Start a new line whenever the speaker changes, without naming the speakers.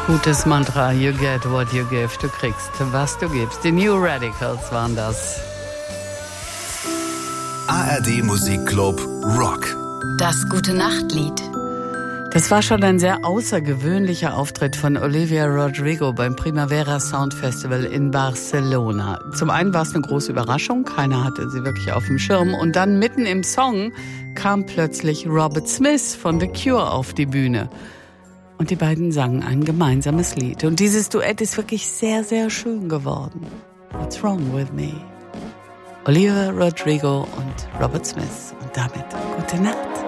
Gutes Mantra, you get what you give. Du kriegst, was du gibst. Die New Radicals waren das.
ARD Musikclub Rock.
Das Gute-Nacht-Lied.
Das war schon ein sehr außergewöhnlicher Auftritt von Olivia Rodrigo beim Primavera Sound Festival in Barcelona. Zum einen war es eine große Überraschung, keiner hatte sie wirklich auf dem Schirm. Und dann mitten im Song kam plötzlich Robert Smith von The Cure auf die Bühne. Und die beiden sangen ein gemeinsames Lied. Und dieses Duett ist wirklich sehr, sehr schön geworden. What's Wrong With Me? Olivia Rodrigo und Robert Smith. Und damit gute Nacht.